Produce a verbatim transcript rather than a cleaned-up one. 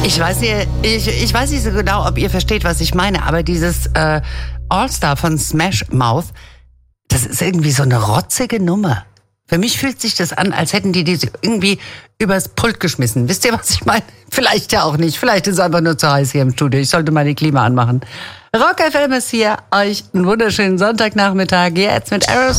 Ich weiß nicht, ich, ich weiß nicht so genau, ob ihr versteht, was ich meine, aber dieses äh, All-Star von Smash Mouth, das ist irgendwie so eine rotzige Nummer. Für mich fühlt sich das an, als hätten die die irgendwie übers Pult geschmissen. Wisst ihr, was ich meine? Vielleicht ja auch nicht. Vielleicht ist es einfach nur zu heiß hier im Studio. Ich sollte mal die Klima anmachen. Rock F M ist hier. Euch einen wunderschönen Sonntagnachmittag. Jetzt mit Aerosmith.